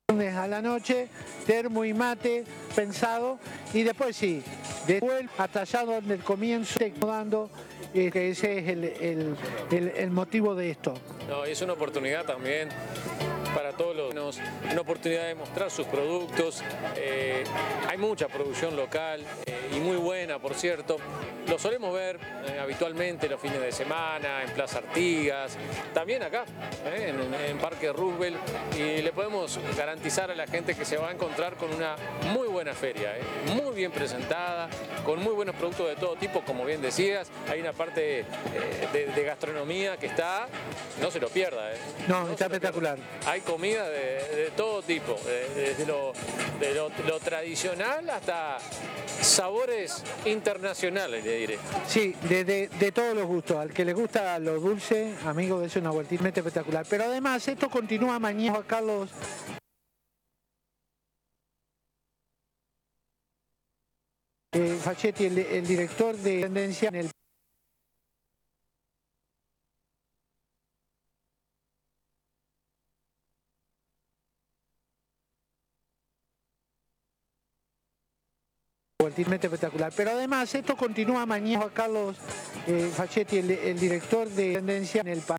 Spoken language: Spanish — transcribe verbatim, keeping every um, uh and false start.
A la noche, termo y mate pensado, y después sí, después hasta allá donde el comienzo dando, eh, que ese es el, el, el, el motivo de esto. No, y es una oportunidad también para todos los, una oportunidad de mostrar sus productos. Eh, hay mucha producción local eh, y muy buena, por cierto. Lo solemos ver eh, habitualmente los fines de semana, en Plaza Artigas, también acá, eh, en, en Parque Roosevelt, y le podemos garantizar a la gente que se va a encontrar con una muy buena feria, eh, muy bien presentada, con muy buenos productos de todo tipo, como bien decías. Hay una parte eh, de, de gastronomía que está, no se lo pierda. Eh. No, no está espectacular. Hay comida de, de todo tipo, desde lo, de lo, lo tradicional hasta sabores internacionales, le diré. Sí, de, de, de todos los gustos. Al que le gusta lo dulce, amigo, es una vueltita espectacular. Pero además, esto continúa mañana, Carlos. Eh, Facchetti, el, el director de tendencia en el espectacular. Pero además, esto continúa mañana, Carlos eh, Facchetti, el, el director de tendencia en el país.